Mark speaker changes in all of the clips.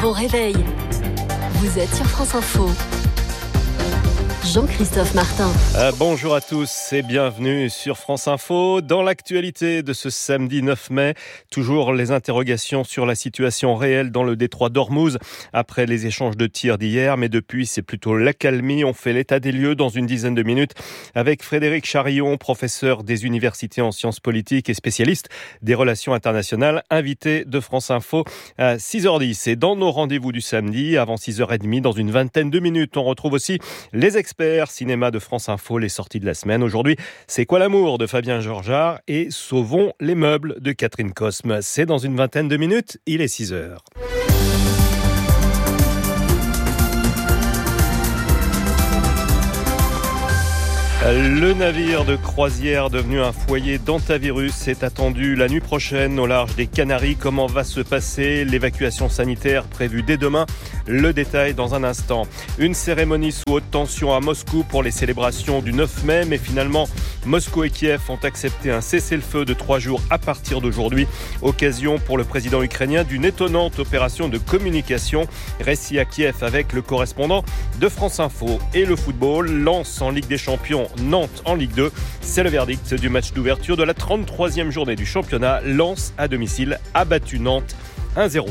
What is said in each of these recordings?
Speaker 1: Bon réveil. Vous êtes sur France Info. Jean-Christophe Martin.
Speaker 2: Bonjour à tous et bienvenue sur France Info. Dans l'actualité de ce samedi 9 mai, toujours les interrogations sur la situation réelle dans le détroit d'Ormuz après les échanges de tirs d'hier. Mais depuis, c'est plutôt l'accalmie. On fait l'état des lieux dans une dizaine de minutes avec Frédéric Charillon, professeur des universités en sciences politiques et spécialiste des relations internationales, invité de France Info à 6h10. Et dans nos rendez-vous du samedi, avant 6h30, dans une vingtaine de minutes, on retrouve aussi les experts cinéma de France Info, les sorties de la semaine. Aujourd'hui, C'est quoi l'amour de Fabien Georgard et Sauvons les meubles de Catherine Cosme. C'est dans une vingtaine de minutes, il est 6h. Le navire de croisière devenu un foyer d'hantavirus est attendu la nuit prochaine au large des Canaries. Comment va se passer l'évacuation sanitaire prévue dès demain? Le détail dans un instant. Une cérémonie sous haute tension à Moscou pour les célébrations du 9 mai, mais finalement, Moscou et Kiev ont accepté un cessez-le-feu de 3 jours à partir d'aujourd'hui. Occasion pour le président ukrainien d'une étonnante opération de communication. Récit à Kiev avec le correspondant de France Info. Et le football, Lens en Ligue des Champions, Nantes en Ligue 2. C'est le verdict du match d'ouverture de la 33e journée du championnat. Lens à domicile a battu Nantes 1-0.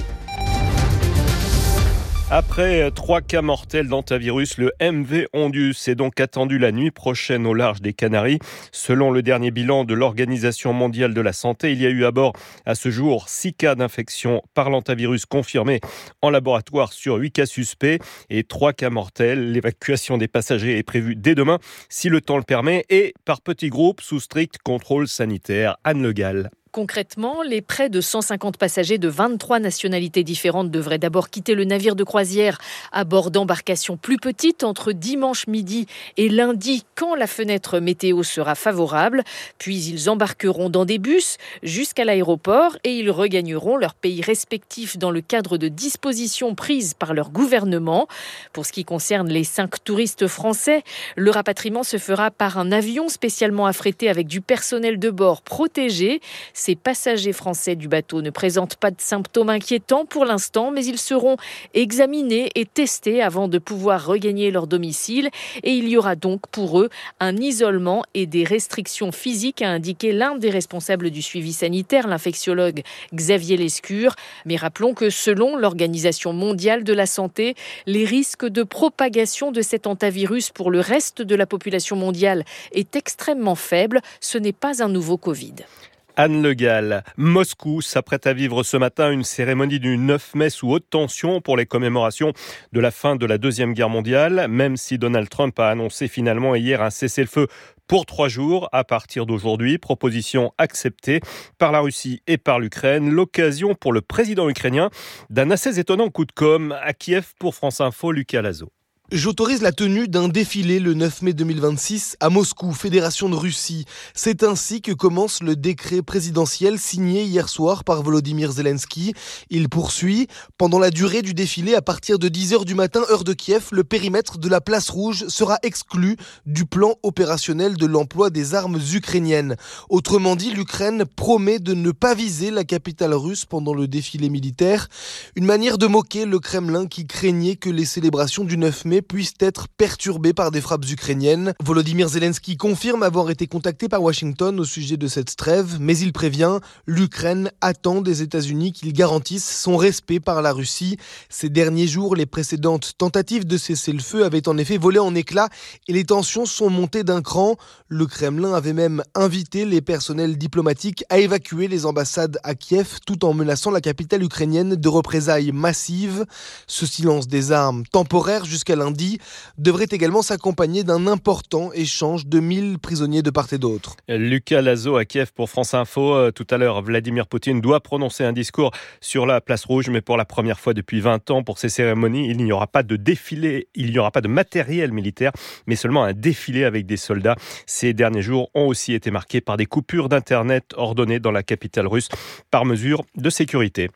Speaker 2: Après 3 cas mortels d'hantavirus, le MV Ondius est donc attendu la nuit prochaine au large des Canaries. Selon le dernier bilan de l'Organisation mondiale de la santé, il y a eu à bord à ce jour 6 cas d'infection par l'hantavirus confirmés en laboratoire sur 8 cas suspects et 3 cas mortels. L'évacuation des passagers est prévue dès demain, si le temps le permet, et par petits groupes sous strict contrôle sanitaire. Anne Le Gall.
Speaker 3: Concrètement, les près de 150 passagers de 23 nationalités différentes devraient d'abord quitter le navire de croisière à bord d'embarcations plus petites entre dimanche midi et lundi quand la fenêtre météo sera favorable. Puis ils embarqueront dans des bus jusqu'à l'aéroport et ils regagneront leur pays respectif dans le cadre de dispositions prises par leur gouvernement. Pour ce qui concerne les 5 touristes français, le rapatriement se fera par un avion spécialement affrété avec du personnel de bord protégé. Ces passagers français du bateau ne présentent pas de symptômes inquiétants pour l'instant, mais ils seront examinés et testés avant de pouvoir regagner leur domicile. Et il y aura donc pour eux un isolement et des restrictions physiques, a indiqué l'un des responsables du suivi sanitaire, l'infectiologue Xavier Lescure. Mais rappelons que selon l'Organisation mondiale de la santé, les risques de propagation de cet hantavirus pour le reste de la population mondiale est extrêmement faible. Ce n'est pas un nouveau Covid.
Speaker 2: Anne Le Gall. Moscou s'apprête à vivre ce matin une cérémonie du 9 mai sous haute tension pour les commémorations de la fin de la Deuxième Guerre mondiale, même si Donald Trump a annoncé finalement hier un cessez-le-feu pour 3 jours à partir d'aujourd'hui. Proposition acceptée par la Russie et par l'Ukraine. L'occasion pour le président ukrainien d'un assez étonnant coup de com' à Kiev pour France Info, Lucas Lazo.
Speaker 4: J'autorise la tenue d'un défilé le 9 mai 2026 à Moscou, Fédération de Russie. C'est ainsi que commence le décret présidentiel signé hier soir par Volodymyr Zelensky. Il poursuit. Pendant la durée du défilé, à partir de 10h du matin, heure de Kiev, le périmètre de la place rouge sera exclu du plan opérationnel de l'emploi des armes ukrainiennes. Autrement dit, l'Ukraine promet de ne pas viser la capitale russe pendant le défilé militaire. Une manière de moquer le Kremlin qui craignait que les célébrations du 9 mai puissent être perturbés par des frappes ukrainiennes. Volodymyr Zelensky confirme avoir été contacté par Washington au sujet de cette trêve, mais il prévient, l'Ukraine attend des États-Unis qu'ils garantissent son respect par la Russie. Ces derniers jours, les précédentes tentatives de cessez-le-feu avaient en effet volé en éclats et les tensions sont montées d'un cran. Le Kremlin avait même invité les personnels diplomatiques à évacuer les ambassades à Kiev tout en menaçant la capitale ukrainienne de représailles massives. Ce silence des armes temporaire jusqu'à lundi devrait également s'accompagner d'un important échange de 1000 prisonniers de part et d'autre.
Speaker 2: Lucas Lazo à Kiev pour France Info. Tout à l'heure, Vladimir Poutine doit prononcer un discours sur la place rouge, mais pour la première fois depuis 20 ans, pour ces cérémonies, il n'y aura pas de défilé, il n'y aura pas de matériel militaire, mais seulement un défilé avec des soldats. Ces derniers jours ont aussi été marqués par des coupures d'Internet ordonnées dans la capitale russe par mesure de sécurité.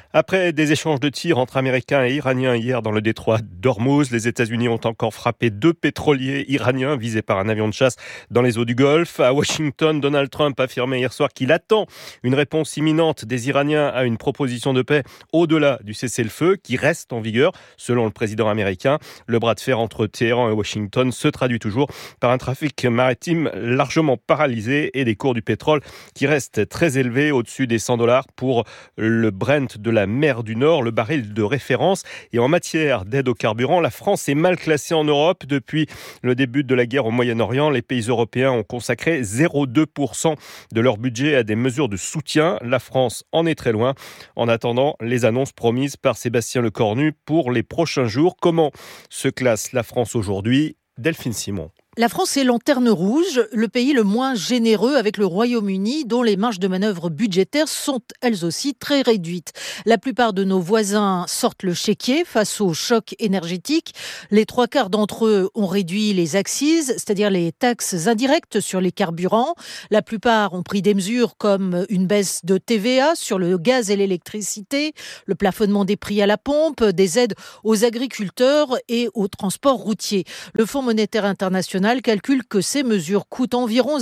Speaker 2: Après des échanges de tirs entre Américains et Iraniens hier dans le détroit d'Ormuz, les États-Unis ont encore frappé 2 pétroliers iraniens visés par un avion de chasse dans les eaux du Golfe. À Washington, Donald Trump a affirmé hier soir qu'il attend une réponse imminente des Iraniens à une proposition de paix au-delà du cessez-le-feu qui reste en vigueur. Selon le président américain, le bras de fer entre Téhéran et Washington se traduit toujours par un trafic maritime largement paralysé et des cours du pétrole qui restent très élevés, au-dessus des $100 pour le Brent de la mer du Nord, le baril de référence. Et en matière d'aide au carburant, la France est mal classée en Europe. Depuis le début de la guerre au Moyen-Orient, les pays européens ont consacré 0,2% de leur budget à des mesures de soutien. La France en est très loin. En attendant les annonces promises par Sébastien Lecornu pour les prochains jours. Comment se classe la France aujourd'hui ? Delphine Simon.
Speaker 5: La France est lanterne rouge, le pays le moins généreux avec le Royaume-Uni, dont les marges de manœuvre budgétaires sont elles aussi très réduites. La plupart de nos voisins sortent le chéquier face au choc énergétique. Les 3/4 d'entre eux ont réduit les accises, c'est-à-dire les taxes indirectes sur les carburants. La plupart ont pris des mesures comme une baisse de TVA sur le gaz et l'électricité, le plafonnement des prix à la pompe, des aides aux agriculteurs et au transport routier. Le Fonds monétaire international calcule que ces mesures coûtent environ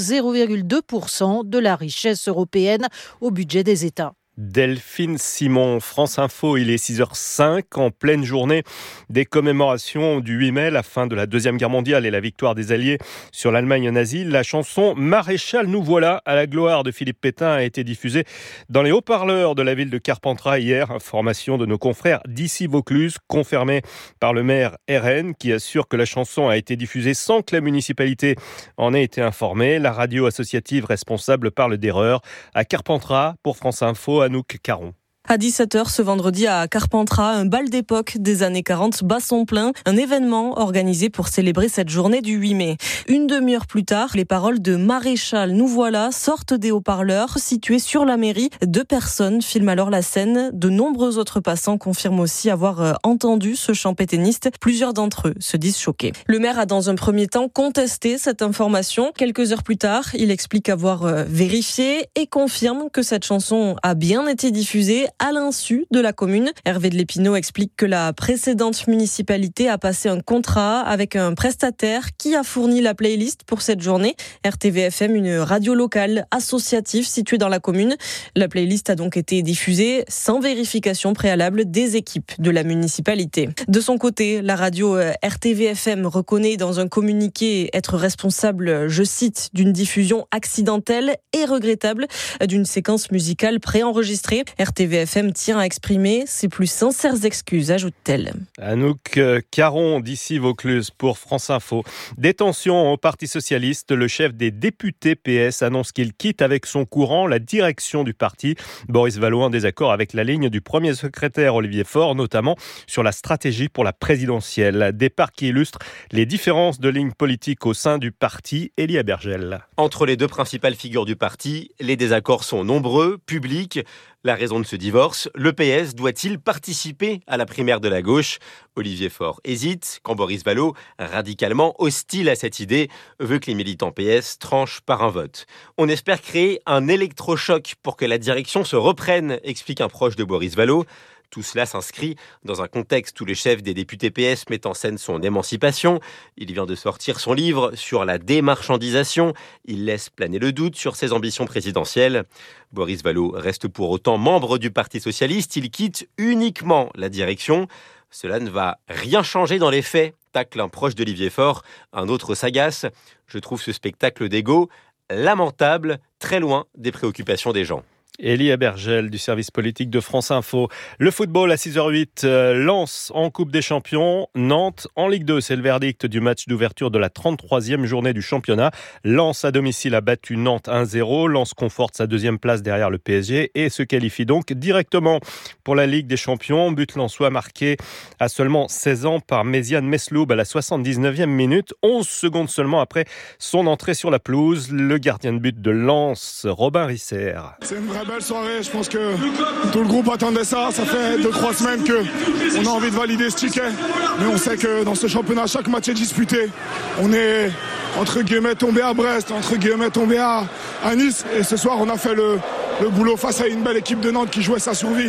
Speaker 5: 0,2% de la richesse européenne au budget des États.
Speaker 2: Delphine Simon, France Info, il est 6h05, en pleine journée des commémorations du 8 mai, la fin de la Deuxième Guerre mondiale et la victoire des Alliés sur l'Allemagne nazie. La chanson « Maréchal, nous voilà » à la gloire de Philippe Pétain a été diffusée dans les haut-parleurs de la ville de Carpentras hier. Information de nos confrères d'ici Vaucluse, confirmée par le maire RN qui assure que la chanson a été diffusée sans que la municipalité en ait été informée. La radio associative responsable parle d'erreur. À Carpentras, pour France Info, Anouk Caron.
Speaker 6: À 17h ce vendredi à Carpentras, un bal d'époque des années 40 bat son plein, un événement organisé pour célébrer cette journée du 8 mai. Une demi-heure plus tard, les paroles de Maréchal, nous voilà, sortent des haut-parleurs situés sur la mairie. 2 personnes filment alors la scène. De nombreux autres passants confirment aussi avoir entendu ce chant pétainiste. Plusieurs d'entre eux se disent choqués. Le maire a dans un premier temps contesté cette information. Quelques heures plus tard, il explique avoir vérifié et confirme que cette chanson a bien été diffusée à l'insu de la commune. Hervé de Lépinot explique que la précédente municipalité a passé un contrat avec un prestataire qui a fourni la playlist pour cette journée. RTVFM, une radio locale associative située dans la commune. La playlist a donc été diffusée sans vérification préalable des équipes de la municipalité. De son côté, la radio RTVFM reconnaît dans un communiqué être responsable, je cite, d'une diffusion accidentelle et regrettable d'une séquence musicale préenregistrée. RTVFM tient à exprimer ses plus sincères excuses, ajoute-t-elle.
Speaker 2: Anouk Caron d'ici Vaucluse pour France Info. Détention au Parti Socialiste, le chef des députés PS annonce qu'il quitte avec son courant la direction du parti. Boris Vallaud en désaccord avec la ligne du premier secrétaire Olivier Faure, notamment sur la stratégie pour la présidentielle. Départ qui illustre les différences de ligne politique au sein du parti. Élie Abergel.
Speaker 7: Entre les 2 principales figures du parti, les désaccords sont nombreux, publics. La raison de ce divorce, le PS doit-il participer à la primaire de la gauche ? Olivier Faure hésite, quand Boris Vallaud, radicalement hostile à cette idée, veut que les militants PS tranchent par un vote. On espère créer un électrochoc pour que la direction se reprenne, explique un proche de Boris Vallaud. Tout cela s'inscrit dans un contexte où le chef des députés PS met en scène son émancipation. Il vient de sortir son livre sur la démarchandisation. Il laisse planer le doute sur ses ambitions présidentielles. Boris Vallaud reste pour autant membre du Parti Socialiste. Il quitte uniquement la direction. Cela ne va rien changer dans les faits, tacle un proche d'Olivier Faure. Un autre s'agace. Je trouve ce spectacle d'égo lamentable, très loin des préoccupations des gens.
Speaker 2: Élie Abergel du service politique de France Info. Le football à 6h08, Lens en Coupe des Champions, Nantes en Ligue 2. C'est le verdict du match d'ouverture de la 33e journée du championnat. Lens à domicile a battu Nantes 1-0. Lens conforte sa 2e place derrière le PSG et se qualifie donc directement pour la Ligue des Champions. But lensois marqué à seulement 16 ans par Méziane Mesloub à la 79e minute. 11 secondes seulement après son entrée sur la pelouse. Le gardien de but de Lens, Robin Risser.
Speaker 8: C'est une vraie belle soirée, je pense que tout le groupe attendait ça. Ça fait 2-3 semaines qu'on a envie de valider ce ticket. Mais on sait que dans ce championnat, chaque match est disputé. On est entre guillemets tombé à Brest, entre guillemets tombé à Nice. Et ce soir, on a fait le boulot face à une belle équipe de Nantes qui jouait sa survie.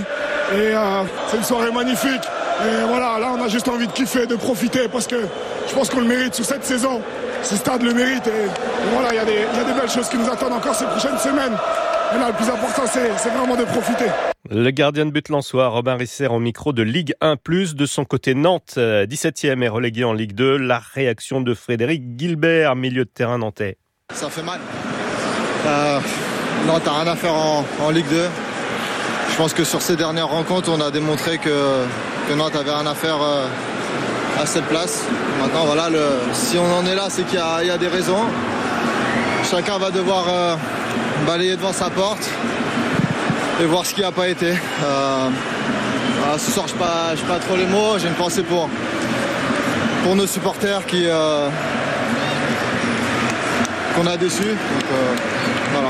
Speaker 8: Et c'est une soirée magnifique. Et voilà, là on a juste envie de kiffer, de profiter parce que je pense qu'on le mérite sur cette saison. Ce stade le mérite et voilà, il y a des belles choses qui nous attendent encore ces prochaines semaines. Et là, le plus important, c'est vraiment de profiter.
Speaker 2: Le gardien de but lensois, Robin Risser, au micro de Ligue 1+. De son côté, Nantes, 17e est relégué en Ligue 2. La réaction de Frédéric Guilbert, milieu de terrain nantais.
Speaker 9: Ça fait mal. Nantes n'a rien à faire en Ligue 2. Je pense que sur ces dernières rencontres, on a démontré que Nantes avait rien à faire à cette place. Maintenant, voilà, si on en est là, c'est qu'il y a des raisons. Chacun va devoir balayer devant sa porte et voir ce qui n'a pas été. Voilà, ce soir, je n'ai pas trop les mots. J'ai une pensée pour nos supporters qu'on a déçus. Donc, voilà.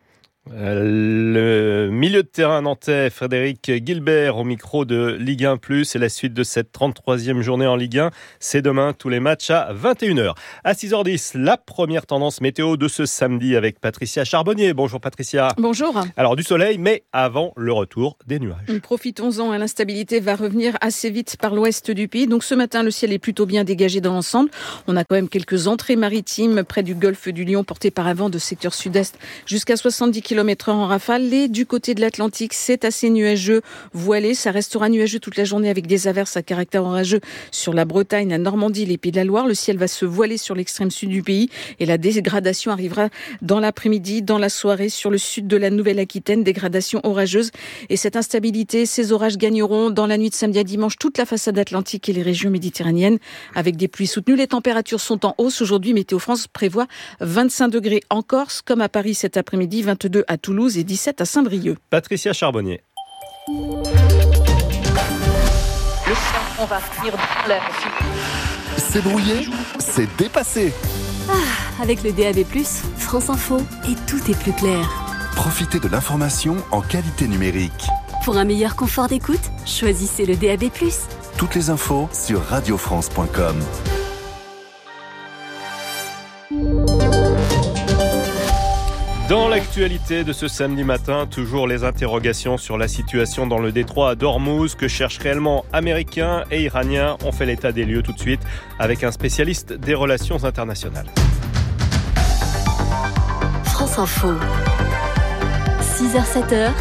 Speaker 2: Le milieu de terrain nantais, Frédéric Guilbert, au micro de Ligue 1+. Et la suite de cette 33e journée en Ligue 1, c'est demain, tous les matchs à 21h. À 6h10, la première tendance météo de ce samedi avec Patricia Charbonnier. Bonjour Patricia.
Speaker 10: Bonjour.
Speaker 2: Alors du soleil, mais avant le retour des nuages.
Speaker 10: Profitons-en, l'instabilité va revenir assez vite par l'ouest du pays. Donc ce matin, le ciel est plutôt bien dégagé dans l'ensemble. On a quand même quelques entrées maritimes près du golfe du Lion portées par un vent de secteur sud-est jusqu'à 70 km/h en rafale. Et du côté de l'Atlantique, c'est assez nuageux, voilé. Ça restera nuageux toute la journée avec des averses à caractère orageux sur la Bretagne, la Normandie, les Pays de la Loire. Le ciel va se voiler sur l'extrême sud du pays et la dégradation arrivera dans l'après-midi, dans la soirée sur le sud de la Nouvelle-Aquitaine, dégradation orageuse. Et cette instabilité, ces orages gagneront dans la nuit de samedi à dimanche toute la façade atlantique et les régions méditerranéennes avec des pluies soutenues. Les températures sont en hausse. Aujourd'hui, Météo France prévoit 25 degrés en Corse, comme à Paris cet après-midi, 22 à Toulouse et 17 à Saint-Brieuc.
Speaker 2: Patricia Charbonnier.
Speaker 11: On va finir dans l'air.
Speaker 12: C'est brouillé, c'est dépassé.
Speaker 1: Avec le DAB+, France Info, et tout est plus clair.
Speaker 12: Profitez de l'information en qualité numérique.
Speaker 1: Pour un meilleur confort d'écoute, choisissez le DAB+.
Speaker 12: Toutes les infos sur radiofrance.com.
Speaker 2: Dans l'actualité de ce samedi matin, toujours les interrogations sur la situation dans le détroit d'Ormuz que cherchent réellement Américains et Iraniens. On fait l'état des lieux tout de suite avec un spécialiste des relations internationales.
Speaker 1: France Info, 6h-7h,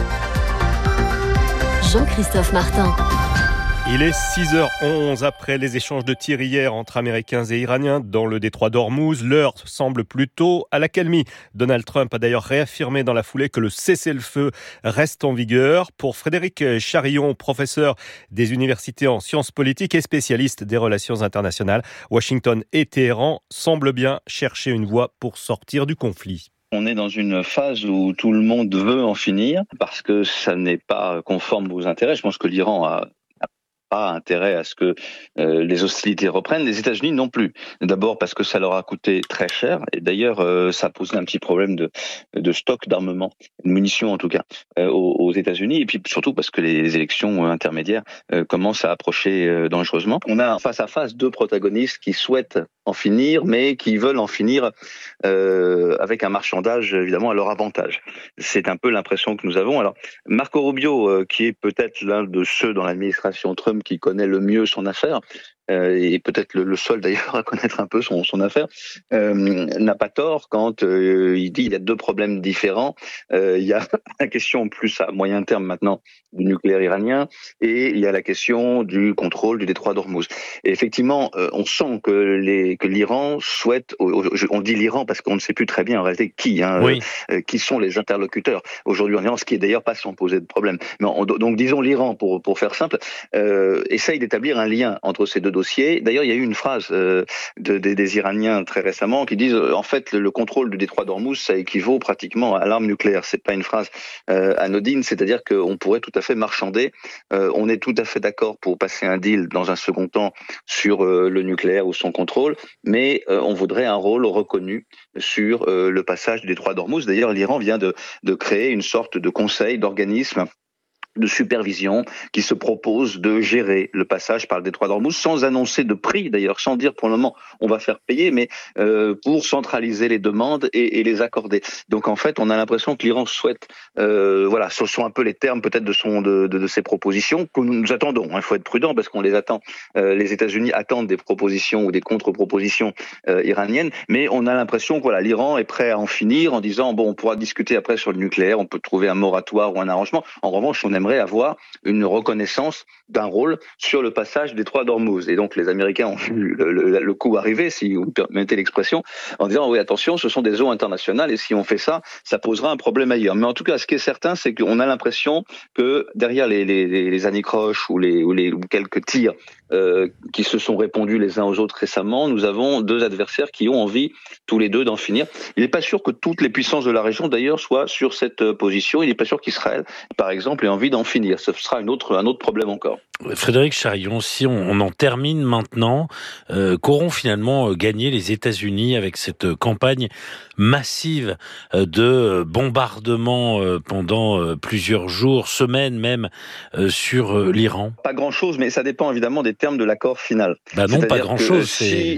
Speaker 1: Jean-Christophe Martin.
Speaker 2: Il est 6h11 après les échanges de tirs hier entre Américains et Iraniens dans le détroit d'Ormuz. L'heure semble plutôt à l'accalmie. Donald Trump a d'ailleurs réaffirmé dans la foulée que le cessez-le-feu reste en vigueur. Pour Frédéric Charillon, professeur des universités en sciences politiques et spécialiste des relations internationales, Washington et Téhéran semblent bien chercher une voie pour sortir du conflit.
Speaker 13: On est dans une phase où tout le monde veut en finir parce que ça n'est pas conforme aux intérêts. Je pense que l'Iran a pas intérêt à ce que les hostilités reprennent. Les États-Unis non plus. D'abord parce que ça leur a coûté très cher. Et d'ailleurs, ça a posé un petit problème de stock d'armement, de munitions en tout cas, aux États-Unis. Et puis surtout parce que les élections intermédiaires commencent à approcher dangereusement. On a face à face deux protagonistes qui souhaitent en finir, mais qui veulent en finir avec un marchandage évidemment à leur avantage. C'est un peu l'impression que nous avons. Alors, Marco Rubio, qui est peut-être l'un de ceux dans l'administration Trump qui connaît le mieux son affaire, et peut-être le seul d'ailleurs à connaître un peu son affaire, n'a pas tort quand il dit il y a deux problèmes différents. Il y a la question plus à moyen terme maintenant du nucléaire iranien et il y a la question du contrôle du détroit d'Ormuz. Et effectivement, on sent que l'Iran souhaite, on dit l'Iran parce qu'on ne sait plus très bien en réalité qui sont les interlocuteurs aujourd'hui en Iran, ce qui est d'ailleurs pas sans poser de problème. Mais donc disons l'Iran pour faire simple, essaye d'établir un lien entre ces deux dossiers. D'ailleurs, il y a eu une phrase des Iraniens très récemment qui disent en fait le contrôle du détroit d'Ormuz, ça équivaut pratiquement à l'arme nucléaire. C'est pas une phrase anodine, c'est-à-dire qu'on pourrait tout à fait marchander. On est tout à fait d'accord pour passer un deal dans un second temps sur le nucléaire ou son contrôle, mais on voudrait un rôle reconnu sur le passage du détroit d'Ormuz. D'ailleurs, l'Iran vient de créer une sorte de conseil, d'organisme de supervision qui se propose de gérer le passage par le détroit d'Ormuz sans annoncer de prix d'ailleurs, sans dire pour le moment on va faire payer, mais pour centraliser les demandes et les accorder. Donc en fait on a l'impression que l'Iran souhaite, ce sont un peu les termes peut-être de ses propositions que nous attendons. Il faut être prudent parce qu'on les attend. Les États-Unis attendent des propositions ou des contre-propositions iraniennes, mais on a l'impression que l'Iran est prêt à en finir en disant on pourra discuter après sur le nucléaire, on peut trouver un moratoire ou un arrangement. En revanche, on aimerait avoir une reconnaissance d'un rôle sur le passage des détroit d'Ormuz. Et donc les Américains ont vu le coup arriver, si vous permettez l'expression, en disant oui attention, ce sont des eaux internationales et si on fait ça, ça posera un problème ailleurs. Mais en tout cas, ce qui est certain, c'est qu'on a l'impression que derrière les anicroches ou quelques tirs qui se sont répondus les uns aux autres récemment, nous avons deux adversaires qui ont envie tous les deux d'en finir. Il n'est pas sûr que toutes les puissances de la région d'ailleurs soient sur cette position. Il n'est pas sûr qu'Israël, par exemple, ait envie d'en finir. Ce sera un autre problème encore.
Speaker 14: Frédéric Charillon, si on en termine maintenant, qu'auront finalement gagné les États-Unis avec cette campagne massive de bombardements pendant plusieurs jours, semaines même, sur l'Iran?
Speaker 13: Pas grand-chose, mais ça dépend évidemment des termes de l'accord final.
Speaker 14: Non, pas grand-chose.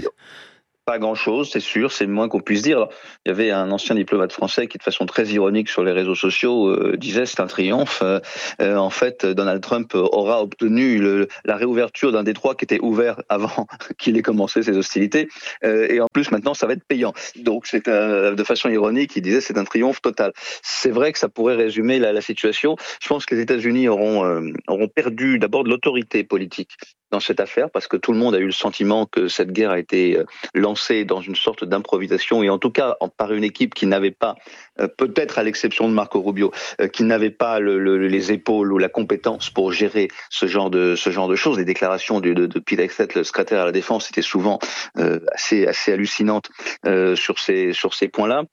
Speaker 13: Pas grand-chose, c'est sûr, c'est le moins qu'on puisse dire. Alors, il y avait un ancien diplomate français qui, de façon très ironique sur les réseaux sociaux, disait c'est un triomphe. En fait, Donald Trump aura obtenu la réouverture d'un détroit qui était ouvert avant qu'il ait commencé ses hostilités. Et en plus, maintenant, ça va être payant. Donc, c'est de façon ironique, il disait c'est un triomphe total. C'est vrai que ça pourrait résumer la situation. Je pense que les États-Unis auront perdu d'abord de l'autorité politique dans cette affaire, parce que tout le monde a eu le sentiment que cette guerre a été lancée dans une sorte d'improvisation, et en tout cas par une équipe qui n'avait pas, peut-être à l'exception de Marco Rubio, qui n'avait pas les épaules ou la compétence pour gérer ce genre de choses. Les déclarations de Pete Hegseth, le secrétaire à la Défense, étaient souvent assez hallucinantes sur ces points-là.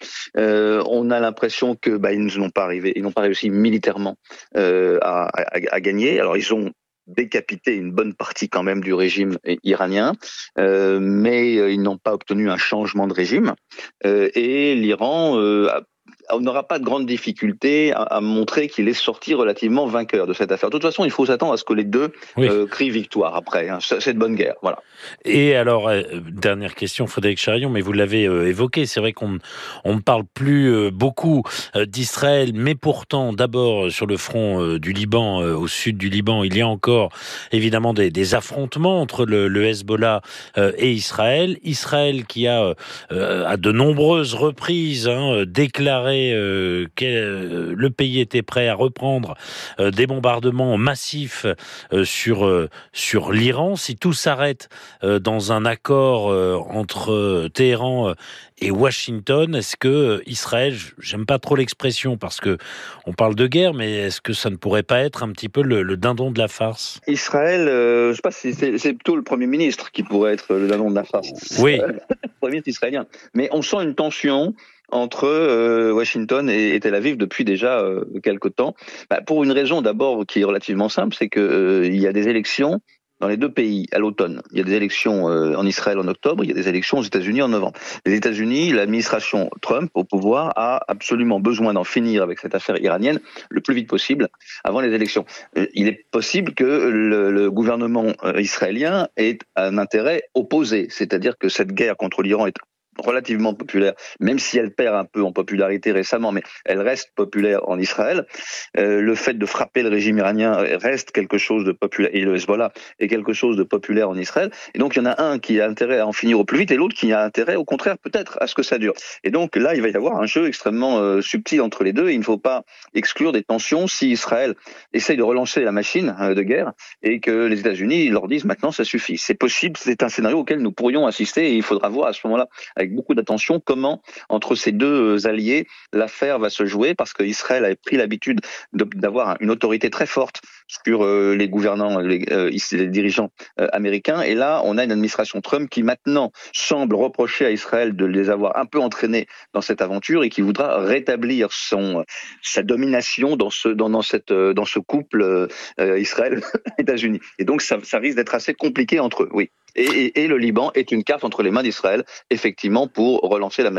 Speaker 13: On a l'impression que ils n'ont pas réussi militairement à gagner. Alors ils ont décapité une bonne partie quand même du régime iranien, mais ils n'ont pas obtenu un changement de régime. Et l'Iran on n'aura pas de grande difficulté à montrer qu'il est sorti relativement vainqueur de cette affaire. De toute façon, il faut s'attendre à ce que les deux crient victoire après. C'est de bonne guerre, voilà.
Speaker 14: Et alors, dernière question, Frédéric Charillon, mais vous l'avez évoqué, c'est vrai qu'on ne parle plus beaucoup d'Israël, mais pourtant, d'abord, sur le front du Liban, au sud du Liban, il y a encore évidemment des affrontements entre le Hezbollah et Israël. Israël qui a à de nombreuses reprises déclaré que le pays était prêt à reprendre des bombardements massifs sur l'Iran. Si tout s'arrête dans un accord entre Téhéran et Washington, est-ce que Israël, j'aime pas trop l'expression parce que on parle de guerre, mais est-ce que ça ne pourrait pas être un petit peu le dindon de la farce?
Speaker 13: Israël, je sais pas si c'est plutôt le Premier ministre qui pourrait être le dindon de la farce.
Speaker 14: Oui.
Speaker 13: Le Premier ministre israélien. Mais on sent une tension entre Washington et Tel Aviv depuis déjà quelque temps. Pour une raison d'abord qui est relativement simple, c'est que il y a des élections dans les deux pays à l'automne. Il y a des élections en Israël en octobre, il y a des élections aux États-Unis en novembre. Les États-Unis, l'administration Trump au pouvoir a absolument besoin d'en finir avec cette affaire iranienne le plus vite possible avant les élections. Il est possible que le gouvernement israélien ait un intérêt opposé, c'est-à-dire que cette guerre contre l'Iran est relativement populaire, même si elle perd un peu en popularité récemment, mais elle reste populaire en Israël. Le fait de frapper le régime iranien reste quelque chose de populaire, et le Hezbollah est quelque chose de populaire en Israël. Et donc il y en a un qui a intérêt à en finir au plus vite, et l'autre qui a intérêt, au contraire, peut-être à ce que ça dure. Et donc là, il va y avoir un jeu extrêmement subtil entre les deux, et il ne faut pas exclure des tensions si Israël essaye de relancer la machine de guerre, et que les États-Unis leur disent maintenant ça suffit. C'est possible, c'est un scénario auquel nous pourrions assister, et il faudra voir à ce moment-là, avec beaucoup d'attention, comment entre ces deux alliés l'affaire va se jouer, parce qu'Israël a pris l'habitude d'avoir une autorité très forte sur les gouvernants, les dirigeants américains, et là on a une administration Trump qui maintenant semble reprocher à Israël de les avoir un peu entraînés dans cette aventure et qui voudra rétablir sa domination dans ce couple Israël-États-Unis. Et donc ça risque d'être assez compliqué entre eux, oui. Et le Liban est une carte entre les mains d'Israël, effectivement, pour relancer la machine.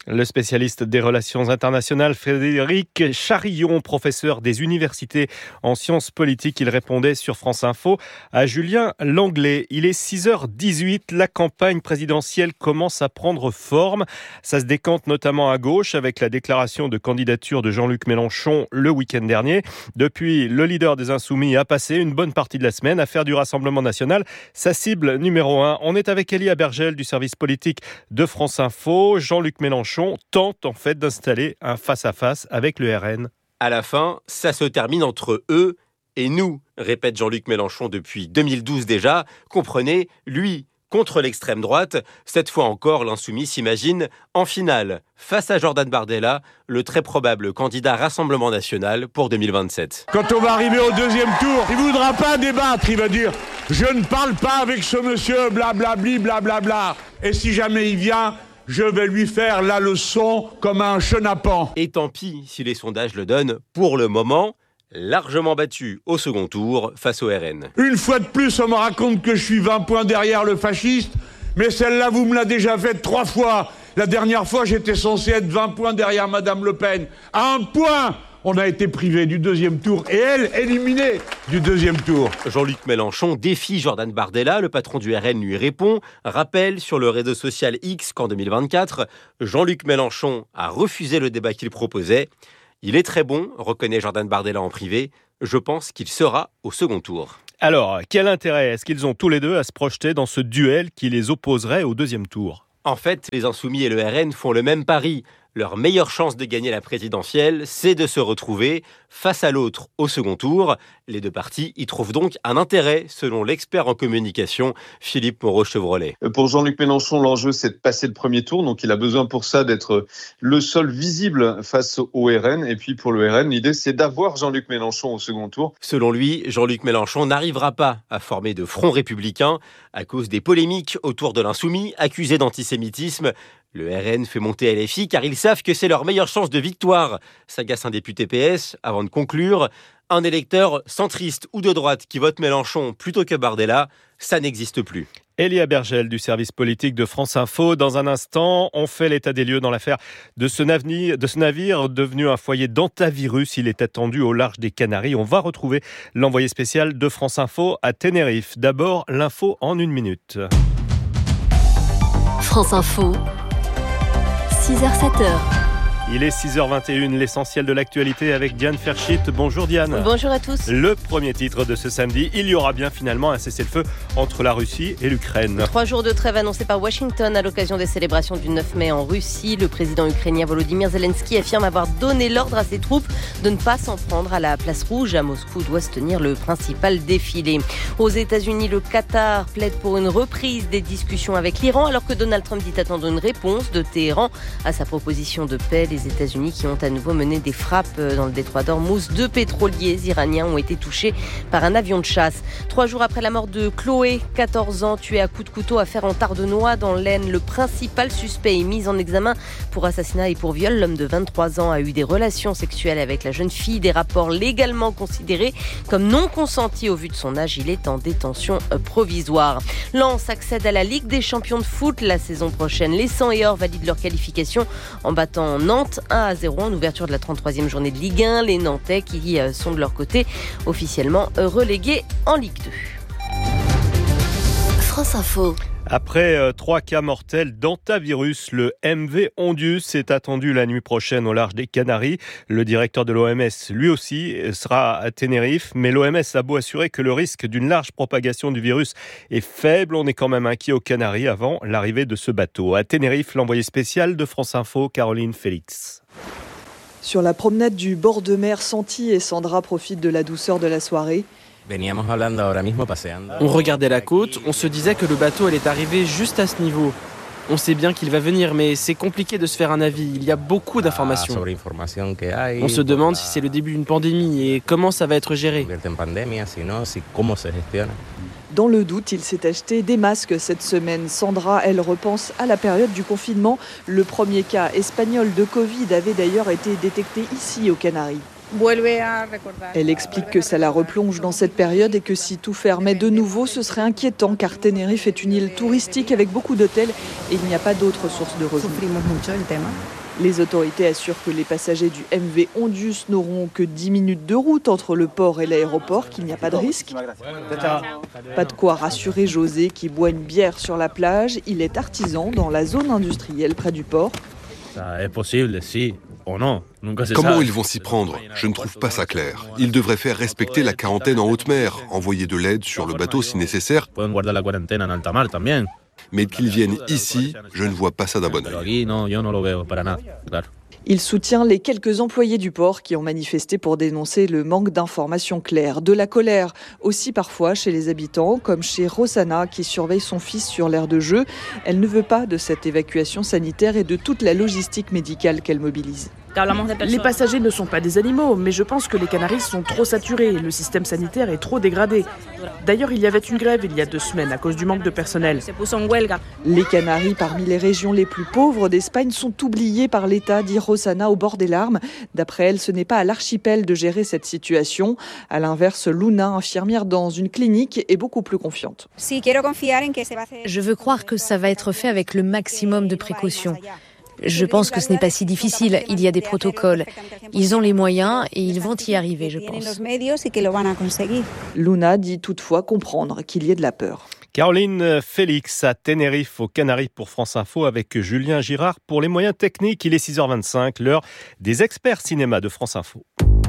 Speaker 2: Le spécialiste des relations internationales, Frédéric Charillon, professeur des universités en sciences politiques, il répondait sur France Info à Julien Langlais. Il est 6h18, la campagne présidentielle commence à prendre forme. Ça se décante notamment à gauche avec la déclaration de candidature de Jean-Luc Mélenchon le week-end dernier. Depuis, le leader des Insoumis a passé une bonne partie de la semaine à faire du Rassemblement national sa cible numéro 1. On est avec Elia Bergel du service politique de France Info. Jean-Luc Mélenchon tente en fait d'installer un face-à-face avec le RN.
Speaker 7: À la fin, ça se termine entre eux et nous, répète Jean-Luc Mélenchon depuis 2012 déjà. Comprenez, lui contre l'extrême droite. Cette fois encore, l'insoumis s'imagine en finale, face à Jordan Bardella, le très probable candidat Rassemblement national pour 2027.
Speaker 15: Quand on va arriver au deuxième tour, il ne voudra pas débattre, il va dire « Je ne parle pas avec ce monsieur, blablabli, blablabla. » Et si jamais il vient, je vais lui faire la leçon comme un chenapan.
Speaker 7: Et tant pis si les sondages le donnent, pour le moment, largement battu au second tour face au RN.
Speaker 15: Une fois de plus, on me raconte que je suis 20 points derrière le fasciste, mais celle-là, vous me l'a déjà faite 3 fois. La dernière fois, j'étais censé être 20 points derrière Madame Le Pen. À 1 point, on a été privé du deuxième tour et elle, éliminée du deuxième tour.
Speaker 7: Jean-Luc Mélenchon défie Jordan Bardella, le patron du RN lui répond, rappelle sur le réseau social X qu'en 2024, Jean-Luc Mélenchon a refusé le débat qu'il proposait. Il est très bon, reconnaît Jordan Bardella en privé. Je pense qu'il sera au second tour.
Speaker 2: Alors, quel intérêt est-ce qu'ils ont tous les deux à se projeter dans ce duel qui les opposerait au deuxième tour ?
Speaker 7: En fait, les Insoumis et le RN font le même pari. Leur meilleure chance de gagner la présidentielle, c'est de se retrouver face à l'autre au second tour. Les deux partis y trouvent donc un intérêt, selon l'expert en communication Philippe Moreau-Chevrolet.
Speaker 16: Pour Jean-Luc Mélenchon, l'enjeu, c'est de passer le premier tour. Donc, il a besoin pour ça d'être le seul visible face au RN. Et puis, pour le RN, l'idée, c'est d'avoir Jean-Luc Mélenchon au second tour.
Speaker 7: Selon lui, Jean-Luc Mélenchon n'arrivera pas à former de front républicain à cause des polémiques autour de l'insoumis, accusé d'antisémitisme. Le RN fait monter LFI car ils savent que c'est leur meilleure chance de victoire, s'agace un député PS avant de conclure. Un électeur centriste ou de droite qui vote Mélenchon plutôt que Bardella, ça n'existe plus.
Speaker 2: Elia Bergel du service politique de France Info. Dans un instant, on fait l'état des lieux dans l'affaire de ce navire devenu un foyer d'antivirus. Il est attendu au large des Canaries. On va retrouver l'envoyé spécial de France Info à Tenerife. D'abord, l'info en 1 minute.
Speaker 1: France Info. 6h-7h.
Speaker 2: Il est 6h21, l'essentiel de l'actualité avec Diane Ferschit. Bonjour Diane.
Speaker 17: Bonjour à tous.
Speaker 2: Le premier titre de ce samedi, il y aura bien finalement un cessez-le-feu entre la Russie et l'Ukraine.
Speaker 17: 3 jours de trêve annoncés par Washington à l'occasion des célébrations du 9 mai en Russie. Le président ukrainien Volodymyr Zelensky affirme avoir donné l'ordre à ses troupes de ne pas s'en prendre à la place rouge. À Moscou doit se tenir le principal défilé. Aux États-Unis, le Qatar plaide pour une reprise des discussions avec l'Iran alors que Donald Trump dit attendre une réponse de Téhéran à sa proposition de paix. Les États-Unis qui ont à nouveau mené des frappes dans le détroit d'Ormuz. 2 pétroliers iraniens ont été touchés par un avion de chasse. 3 jours après la mort de Chloé, 14 ans, tuée à coups de couteau à Fer en Tardenois dans l'Aisne, le principal suspect est mis en examen pour assassinat et pour viol. L'homme de 23 ans a eu des relations sexuelles avec la jeune fille, des rapports légalement considérés comme non consentis au vu de son âge. Il est en détention provisoire. Lens accède à la Ligue des champions de foot la saison prochaine. Les 100 et or valident leur qualification en battant Nantes 1-0 en ouverture de la 33e journée de Ligue 1. Les Nantais qui sont de leur côté officiellement relégués en Ligue 2.
Speaker 1: France Info.
Speaker 2: Après 3 cas mortels d'antivirus, le MV Ondius est attendu la nuit prochaine au large des Canaries. Le directeur de l'OMS, lui aussi, sera à Tenerife. Mais l'OMS a beau assurer que le risque d'une large propagation du virus est faible, on est quand même inquiet aux Canaries avant l'arrivée de ce bateau. À Tenerife, l'envoyé spécial de France Info, Caroline Félix.
Speaker 18: Sur la promenade du bord de mer, Santi et Sandra profitent de la douceur de la soirée.
Speaker 19: On regardait la côte, on se disait que le bateau allait arriver juste à ce niveau. On sait bien qu'il va venir, mais c'est compliqué de se faire un avis. Il y a beaucoup d'informations. On se demande si c'est le début d'une pandémie et comment ça va être géré.
Speaker 18: Dans le doute, il s'est acheté des masques cette semaine. Sandra, elle repense à la période du confinement. Le premier cas espagnol de Covid avait d'ailleurs été détecté ici aux Canaries. Elle explique que ça la replonge dans cette période et que si tout fermait de nouveau, ce serait inquiétant car Tenerife est une île touristique avec beaucoup d'hôtels et il n'y a pas d'autres sources de revenus. Les autorités assurent que les passagers du MV Ondius n'auront que 10 minutes de route entre le port et l'aéroport, qu'il n'y a pas de risque. Pas de quoi rassurer José qui boit une bière sur la plage. Il est artisan dans la zone industrielle près du port.
Speaker 20: Comment ils vont s'y prendre ? Je ne trouve pas ça clair. Ils devraient faire respecter la quarantaine en haute mer, envoyer de l'aide sur le bateau si nécessaire. Mais qu'ils viennent ici, je ne vois pas ça d'un bon œil.
Speaker 18: Il soutient les quelques employés du port qui ont manifesté pour dénoncer le manque d'informations claires. De la colère aussi parfois chez les habitants, comme chez Rosana qui surveille son fils sur l'aire de jeu. Elle ne veut pas de cette évacuation sanitaire et de toute la logistique médicale qu'elle mobilise.
Speaker 21: Les passagers ne sont pas des animaux, mais je pense que les Canaries sont trop saturés. Le système sanitaire est trop dégradé. D'ailleurs, il y avait une grève il y a 2 semaines à cause du manque de personnel.
Speaker 18: Les Canaries, parmi les régions les plus pauvres d'Espagne, sont oubliées par l'État, dit Rosana au bord des larmes. D'après elle, ce n'est pas à l'archipel de gérer cette situation. À l'inverse, Luna, infirmière dans une clinique, est beaucoup plus confiante.
Speaker 3: Je veux croire que ça va être fait avec le maximum de précautions. Je pense que ce n'est pas si difficile, il y a des protocoles. Ils ont les moyens et ils vont y arriver, je pense.
Speaker 18: Luna dit toutefois comprendre qu'il y ait de la peur.
Speaker 2: Caroline Félix à Tenerife, aux Canaries pour France Info avec Julien Girard pour les moyens techniques. Il est 6h25, l'heure des experts cinéma de France Info.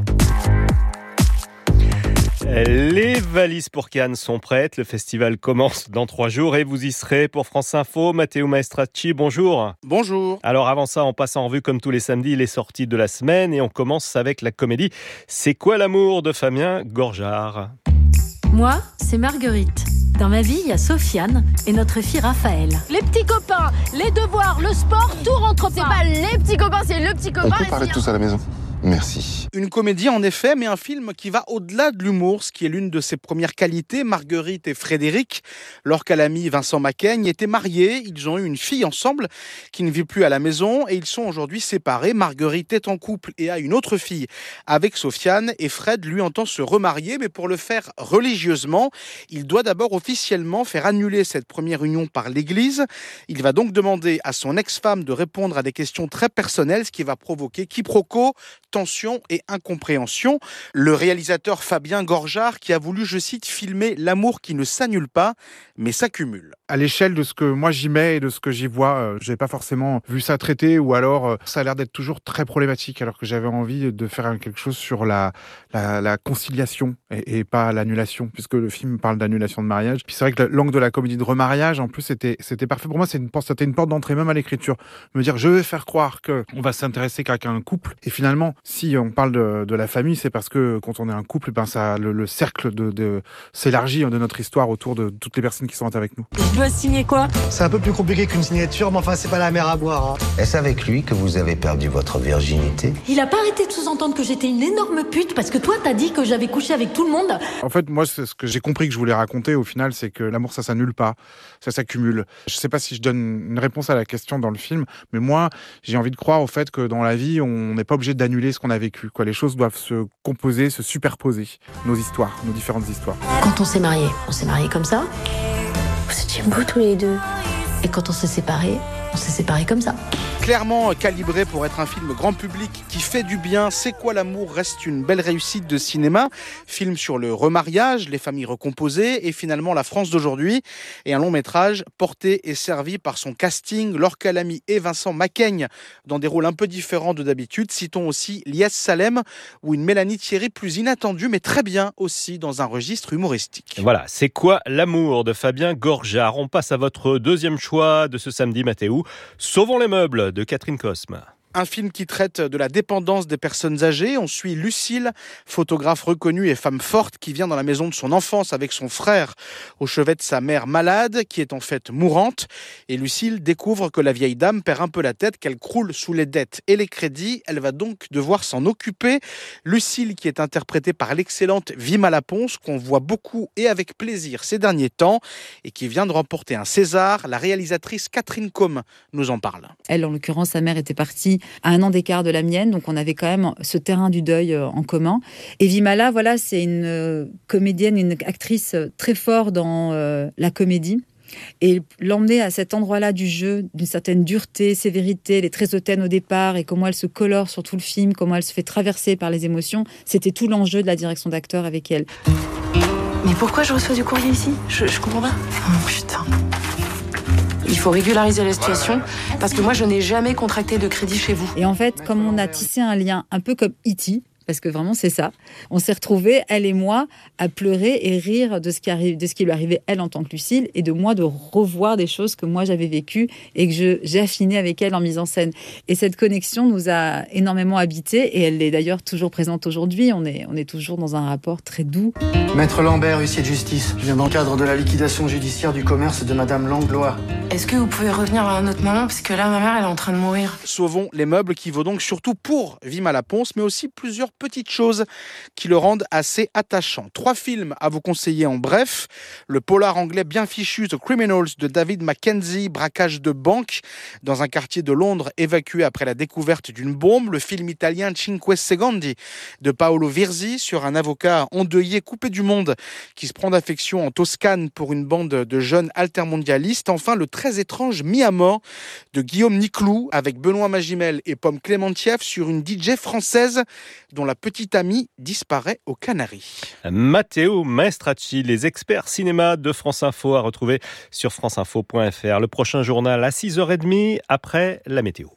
Speaker 2: Les valises pour Cannes sont prêtes. Le festival commence dans 3 jours et vous y serez pour France Info. Matteo Maestracci, bonjour.
Speaker 22: Bonjour.
Speaker 2: Alors avant ça, on passe en revue comme tous les samedis les sorties de la semaine et on commence avec la comédie C'est quoi l'amour de Fabien Gorjard.
Speaker 1: Moi, c'est Marguerite. Dans ma vie, il y a Sofiane et notre fille Raphaël.
Speaker 23: Les petits copains, les devoirs, le sport, tout rentre pas. C'est pas les petits copains, c'est le petit copain.
Speaker 24: On peut parler tous à la maison. Merci.
Speaker 22: Une comédie en effet, mais un film qui va au-delà de l'humour, ce qui est l'une de ses premières qualités. Marguerite et Frédéric, leur ami Vincent Macaigne, étaient mariés. Ils ont eu une fille ensemble qui ne vit plus à la maison et ils sont aujourd'hui séparés. Marguerite est en couple et a une autre fille avec Sofiane et Fred, lui, entend se remarier, mais pour le faire religieusement, il doit d'abord officiellement faire annuler cette première union par l'Église. Il va donc demander à son ex-femme de répondre à des questions très personnelles, ce qui va provoquer quiproquo, tension et incompréhension. Le réalisateur Fabien Gorjard qui a voulu, je cite, filmer l'amour qui ne s'annule pas, mais s'accumule.
Speaker 25: À l'échelle de ce que moi j'y mets et de ce que j'y vois, j'avais pas forcément vu ça traité ou alors ça a l'air d'être toujours très problématique alors que j'avais envie de faire quelque chose sur la conciliation et pas l'annulation puisque le film parle d'annulation de mariage. Puis c'est vrai que l'angle de la comédie de remariage en plus c'était parfait pour moi, c'était une porte d'entrée même à l'écriture. Me dire je vais faire croire qu'on va s'intéresser qu'à un couple et finalement si on parle de la famille, c'est parce que quand on est un couple, ben ça, le cercle s'élargit de notre histoire autour de toutes les personnes qui sont avec nous.
Speaker 23: Je dois signer quoi ?
Speaker 26: C'est un peu plus compliqué qu'une signature, mais enfin c'est pas la mer à boire. Hein.
Speaker 27: Est-ce avec lui que vous avez perdu votre virginité ?
Speaker 1: Il a pas arrêté de sous-entendre que j'étais une énorme pute parce que toi t'as dit que j'avais couché avec tout le monde.
Speaker 25: En fait, moi, c'est ce que j'ai compris que je voulais raconter au final, c'est que l'amour ça s'annule pas, ça s'accumule. Je sais pas si je donne une réponse à la question dans le film, mais moi, j'ai envie de croire au fait que dans la vie, on n'est pas obligé d'annuler ce qu'on a vécu. Les choses doivent se composer, se superposer. Nos histoires, nos différentes histoires.
Speaker 1: Quand on s'est mariés comme ça. Vous étiez beaux tous les deux. Et quand on s'est séparés comme ça.
Speaker 22: Clairement calibré pour être un film grand public qui fait du bien, C'est quoi l'amour reste une belle réussite de cinéma. Film sur le remariage, les familles recomposées et finalement la France d'aujourd'hui. Et un long métrage porté et servi par son casting, Laure Calamy et Vincent Macaigne dans des rôles un peu différents de d'habitude. Citons aussi Lies Salem ou une Mélanie Thierry plus inattendue mais très bien aussi dans un registre humoristique.
Speaker 2: Voilà, C'est quoi l'amour de Fabien Gorjard. On passe à votre deuxième choix de ce samedi, Mathéo. Sauvons les meubles de Catherine Cosme.
Speaker 22: Un film qui traite de la dépendance des personnes âgées. On suit Lucille, photographe reconnue et femme forte qui vient dans la maison de son enfance avec son frère au chevet de sa mère malade qui est en fait mourante. Et Lucille découvre que la vieille dame perd un peu la tête, qu'elle croule sous les dettes et les crédits. Elle va donc devoir s'en occuper. Lucille qui est interprétée par l'excellente Vima Laponce qu'on voit beaucoup et avec plaisir ces derniers temps et qui vient de remporter un César. La réalisatrice Catherine Cosme nous en parle.
Speaker 28: Elle, en l'occurrence, sa mère était partie
Speaker 4: à 1 an d'écart de la mienne, donc on avait quand même ce terrain du deuil en commun. Et Vimala, voilà, c'est une comédienne, une actrice très forte dans la comédie. Et l'emmener à cet endroit-là du jeu, d'une certaine dureté, sévérité, elle est très hautaine au départ, et comment elle se colore sur tout le film, comment elle se fait traverser par les émotions, c'était tout l'enjeu de la direction d'acteur avec elle.
Speaker 5: Mais pourquoi je reçois du courrier ici ? Je comprends pas. Oh putain. Il faut régulariser la situation, parce que moi je n'ai jamais contracté de crédit chez vous.
Speaker 4: Et en fait, comme on a tissé un lien un peu comme E.T., parce que vraiment c'est ça, on s'est retrouvés, elle et moi, à pleurer et rire de ce qui lui arrivait elle en tant que Lucille, et de moi de revoir des choses que moi j'avais vécues et que j'ai affinées avec elle en mise en scène. Et cette connexion nous a énormément habités, et elle est d'ailleurs toujours présente aujourd'hui. On est toujours dans un rapport très doux.
Speaker 26: Maître Lambert, huissier de justice. Je viens dans le cadre de la liquidation judiciaire du commerce de Madame Langlois.
Speaker 5: Est-ce que vous pouvez revenir à un autre moment, parce que là ma mère elle est en train de mourir.
Speaker 22: Sauvons les meubles, qui vaut donc surtout pour Vimala Pons, mais aussi plusieurs petites choses qui le rendent assez attachant. 3 films à vous conseiller en bref. Le polar anglais bien fichu The Criminals de David Mackenzie, braquage de banque dans un quartier de Londres évacué après la découverte d'une bombe. Le film italien Cinque Secondi de Paolo Virzi sur un avocat endeuillé, coupé du monde, qui se prend d'affection en Toscane pour une bande de jeunes altermondialistes. Enfin, le très étrange Mis à mort de Guillaume Niclou avec Benoît Magimel et Pomme Clémentieff sur une DJ française dont la petite amie disparaît aux Canaries.
Speaker 2: Matteo Maestracci, les experts cinéma de France Info à retrouver sur franceinfo.fr. Le prochain journal à 6h30 après la météo.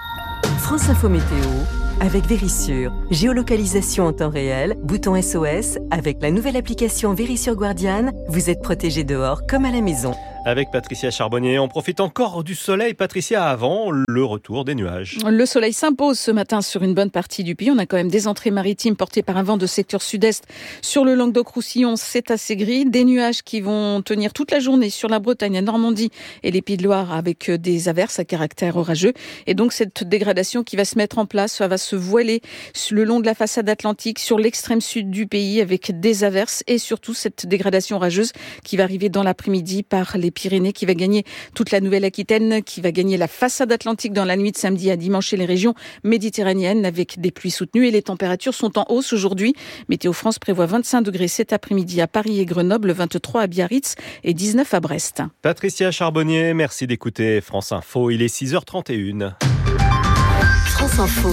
Speaker 6: France Info Météo avec Vérissure. Géolocalisation en temps réel, bouton SOS. Avec la nouvelle application Vérissure Guardian, vous êtes protégé dehors comme à la maison.
Speaker 2: Avec Patricia Charbonnier, on profite encore du soleil. Patricia, avant le retour des nuages.
Speaker 8: Le soleil s'impose ce matin sur une bonne partie du pays. On a quand même des entrées maritimes portées par un vent de secteur sud-est sur le Languedoc-Roussillon. C'est assez gris. Des nuages qui vont tenir toute la journée sur la Bretagne, la Normandie et les Pays de Loire avec des averses à caractère orageux. Et donc cette dégradation qui va se mettre en place, ça va se voiler le long de la façade atlantique sur l'extrême sud du pays avec des averses et surtout cette dégradation orageuse qui va arriver dans l'après-midi par les Pyrénées, qui va gagner toute la Nouvelle-Aquitaine, qui va gagner la façade atlantique dans la nuit de samedi à dimanche et les régions méditerranéennes avec des pluies soutenues. Et les températures sont en hausse aujourd'hui. Météo France prévoit 25 degrés cet après-midi à Paris et Grenoble, 23 à Biarritz et 19 à Brest.
Speaker 2: Patricia Charbonnier, merci d'écouter France Info. Il est 6h31.
Speaker 1: France Info.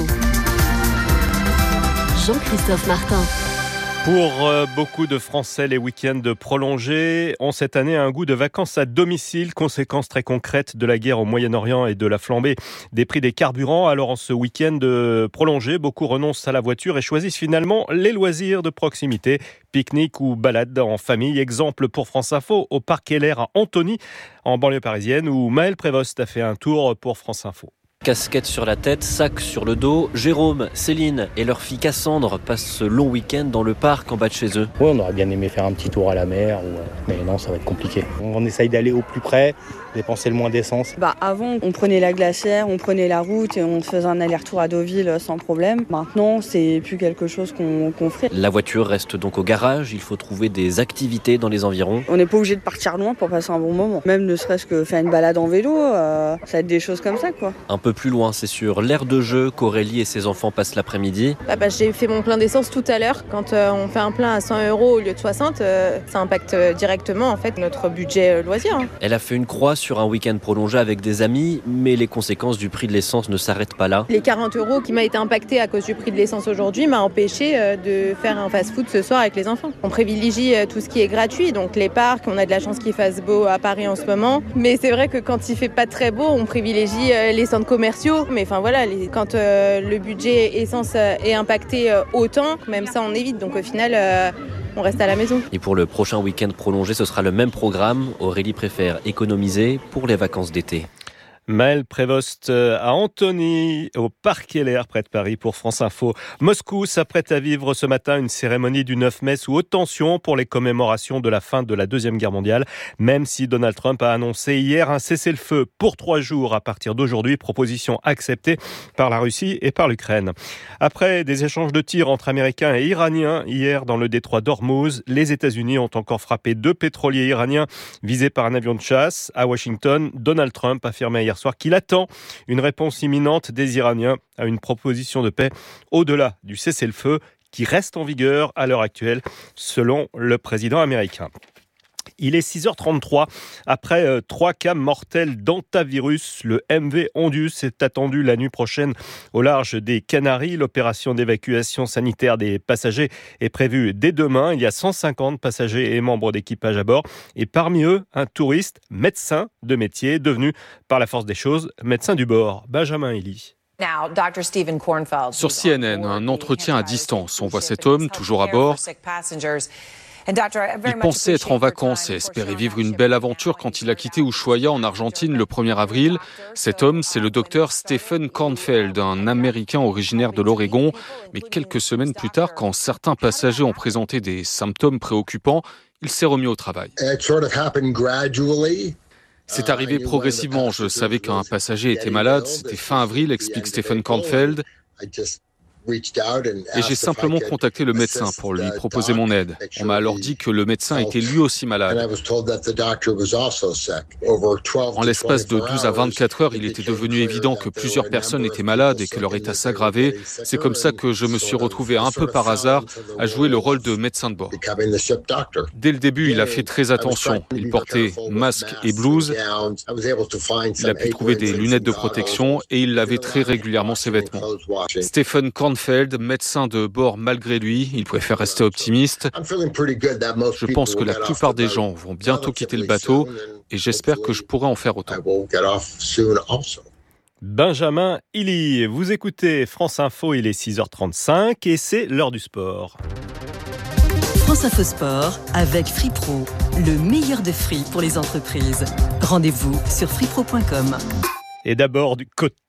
Speaker 1: Jean-Christophe Martin.
Speaker 2: Pour beaucoup de Français, les week-ends prolongés ont cette année un goût de vacances à domicile, conséquence très concrète de la guerre au Moyen-Orient et de la flambée des prix des carburants. Alors en ce week-end prolongé, beaucoup renoncent à la voiture et choisissent finalement les loisirs de proximité, pique-nique ou balade en famille. Exemple pour France Info au Parc Keller à Antony, en banlieue parisienne, où Maël Prévost a fait un tour pour France Info.
Speaker 9: Casquette sur la tête, sac sur le dos, Jérôme, Céline et leur fille Cassandre passent ce long week-end dans le parc en bas de chez eux.
Speaker 10: Oui, on aurait bien aimé faire un petit tour à la mer, mais non, ça va être compliqué. On essaye d'aller au plus près, dépenser le moins d'essence.
Speaker 11: Avant, on prenait la glacière, on prenait la route et on faisait un aller-retour à Deauville sans problème. Maintenant, c'est plus quelque chose qu'on fait.
Speaker 9: La voiture reste donc au garage, il faut trouver des activités dans les environs.
Speaker 11: On n'est pas obligé de partir loin pour passer un bon moment. Même ne serait-ce que faire une balade en vélo, ça va être des choses comme ça, quoi.
Speaker 9: Un peu plus loin, c'est sur l'aire de jeu qu'Aurélie et ses enfants passent l'après-midi.
Speaker 28: J'ai fait mon plein d'essence tout à l'heure. Quand on fait un plein à 100 € au lieu de 60, ça impacte directement en fait notre budget loisir.
Speaker 9: Elle a fait une croix sur un week-end prolongé avec des amis, mais les conséquences du prix de l'essence ne s'arrêtent pas là.
Speaker 28: Les 40 € qui m'a été impacté à cause du prix de l'essence aujourd'hui m'a empêché de faire un fast-food ce soir avec les enfants. On privilégie tout ce qui est gratuit, donc les parcs, on a de la chance qu'il fasse beau à Paris en ce moment, mais c'est vrai que quand il fait pas très beau, on privilégie les centres commerciaux. Mais enfin voilà, quand le budget essence est impacté autant, même ça on évite, donc au final on reste à la maison.
Speaker 9: Et pour le prochain week-end prolongé, ce sera le même programme. Aurélie préfère économiser pour les vacances d'été.
Speaker 2: Maël Prévost à Antony, au Parc Keller, près de Paris, pour France Info. Moscou s'apprête à vivre ce matin une cérémonie du 9 mai sous haute tension pour les commémorations de la fin de la Deuxième Guerre mondiale, même si Donald Trump a annoncé hier un cessez-le-feu pour 3 jours à partir d'aujourd'hui, proposition acceptée par la Russie et par l'Ukraine. Après des échanges de tirs entre Américains et Iraniens hier dans le détroit d'Ormuz, les États-Unis ont encore frappé 2 pétroliers iraniens visés par un avion de chasse. À Washington, Donald Trump affirmait hier soir qu'il attend une réponse imminente des Iraniens à une proposition de paix au-delà du cessez-le-feu qui reste en vigueur à l'heure actuelle, selon le président américain. Il est 6h33. Après 3 cas mortels d'hantavirus, le MV Ondius est attendu la nuit prochaine au large des Canaries. L'opération d'évacuation sanitaire des passagers est prévue dès demain. Il y a 150 passagers et membres d'équipage à bord. Et parmi eux, un touriste médecin de métier, devenu par la force des choses médecin du bord. Benjamin Elie.
Speaker 7: Sur CNN, un entretien à distance. On voit cet homme, toujours à bord. Il pensait être en vacances et espérait vivre une belle aventure quand il a quitté Ushuaia en Argentine le 1er avril. Cet homme, c'est le docteur Stephen Kornfeld, un Américain originaire de l'Oregon. Mais quelques semaines plus tard, quand certains passagers ont présenté des symptômes préoccupants, il s'est remis au travail. C'est arrivé progressivement. Je savais qu'un passager était malade. C'était fin avril, explique Stephen Kornfeld. Et j'ai simplement contacté le médecin pour lui proposer mon aide. On m'a alors dit que le médecin était lui aussi malade. En l'espace de 12 à 24 heures, il était devenu évident que plusieurs personnes étaient malades et que leur état s'aggravait. C'est comme ça que je me suis retrouvé un peu par hasard à jouer le rôle de médecin de bord. Dès le début, il a fait très attention. Il portait masque et blouse. Il a pu trouver des lunettes de protection et il lavait très régulièrement ses vêtements. Stephen Kornfeld, médecin de bord malgré lui, il préfère rester optimiste. Je pense que la plupart des gens vont bientôt quitter le bateau et j'espère que je pourrai en faire autant.
Speaker 2: Benjamin Elie, vous écoutez France Info, il est 6h35 et c'est l'heure du sport.
Speaker 6: France Info Sport avec FreePro, le meilleur de free pour les entreprises. Rendez-vous sur freepro.com.
Speaker 2: Et d'abord du côté